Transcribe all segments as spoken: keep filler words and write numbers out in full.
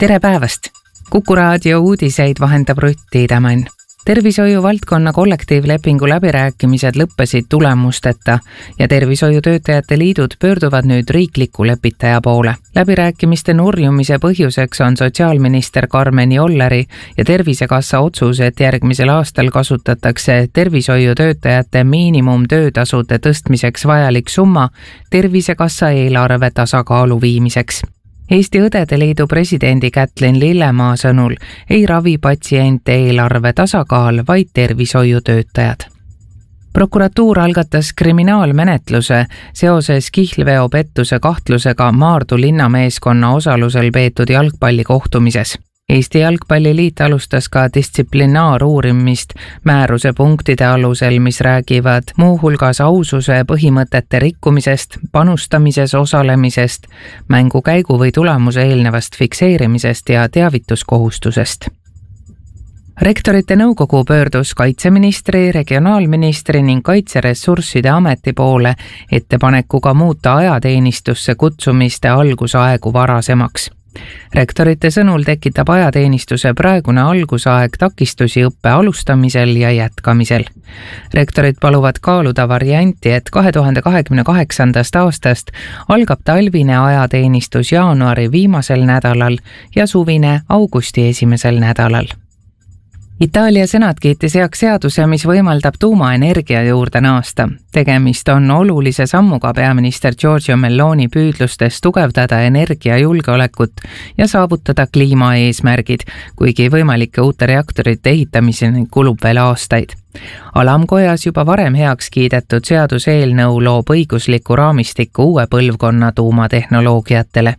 Tere päevast! Kuku raadio uudiseid vahendab Rutt Tiidemann. Tervishoiu valdkonna kollektiivlepingu läbirääkimised lõppesid tulemusteta ja tervishoiutöötajate liidud pöörduvad nüüd riikliku lepitaja poole. Läbirääkimiste nurjumise põhjuseks on sotsiaalminister Karmen Jolleri ja Tervisekassa otsus, et järgmisel aastal kasutatakse tervishoiutöötajate miinimumtöötasude tõstmiseks vajalik summa Tervisekassa eelarve tasakaalu viimiseks. Eesti Õdede Liidu presidendi Kätlin Lillemaa sõnul ei ravi patsiente eelarve tasakaal, vaid tervishoiutöötajad. Prokuratuur algatas kriminaalmenetluse seoses kihlveopettuse kahtlusega Maardu linnameeskonna osalusel peetud jalgpallikohtumises. Eesti Jalgpalliliit alustas ka distsiplinaaruurimist määruse punktide alusel, mis räägivad muuhulgas aususe põhimõtete rikkumisest, panustamises osalemisest, mängukäigu või tulemuse eelnevast fikseerimisest ja teavituskohustusest. Rektorite nõukogu pöördus kaitseministri, regionaalministri ning kaitseressursside ameti poole ettepanekuga muuta ajateenistusse kutsumiste algusaegu varasemaks. Rektorite sõnul tekitab ajateenistuse praegune algusaeg takistusi õppe alustamisel ja jätkamisel. Rektorid paluvad kaaluda varianti, et kahe tuhande kahekümne kaheksandast aastast algab talvine ajateenistus jaanuari viimasel nädalal ja suvine augusti esimesel nädalal. Itaalia senat kiitis heaks seaduse, mis võimaldab tuumaenergia juurde naasta. Tegemist on olulise sammuga peaminister Giorgia Meloni püüdlustes tugevdada energiajulgeolekut ja saavutada kliimaeesmärgid, kuigi võimalike uute reaktorite ehitamiseni kulub veel aastaid. Alamkojas juba varem heaks kiidetud seaduseelnõu loob õigusliku raamistiku uue põlvkonna tuumatehnoloogiatele.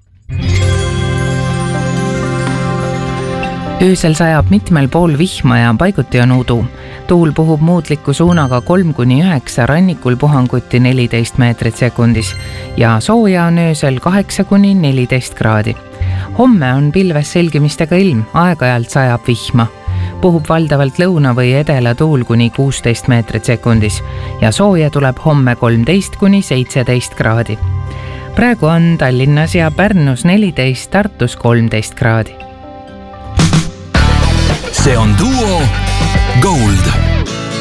Öösel sajab mitmel pool vihma ja paiguti on udu. Tuul puhub muutliku suunaga kolm kuni üheksa, rannikul puhanguti neliteist meetrit sekundis ja sooja on öösel kaheksa kuni neliteist kraadi. Homme on pilves selgimistega ilm, aeg-ajalt sajab vihma. Puhub valdavalt lõuna või edela tuul kuni kuusteist meetrit sekundis ja sooja tuleb homme kolmteist kuni seitseteist kraadi. Praegu on Tallinnas ja Pärnus neliteist, Tartus kolmteist kraadi. See on Duo Gold.